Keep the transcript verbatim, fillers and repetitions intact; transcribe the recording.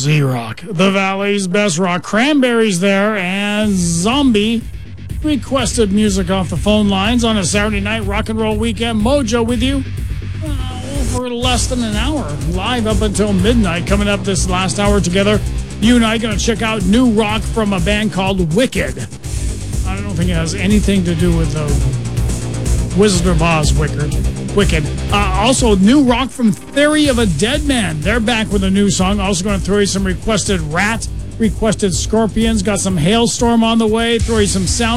Z-Rock, the Valley's best rock. Cranberries there, and Zombie requested music off the phone lines on a Saturday night rock and roll weekend. Mojo with you uh, for less than an hour, live up until midnight. Coming up this last hour together, you and I going to check out new rock from a band called Wicked. I don't think it has anything to do with the Wizard of Oz Wicked. Wicked. Uh, also, new rock from Theory of a Dead Man. They're back with a new song. Also going to throw you some requested Rat, requested Scorpions. Got some Hailstorm on the way. Throw you some sound.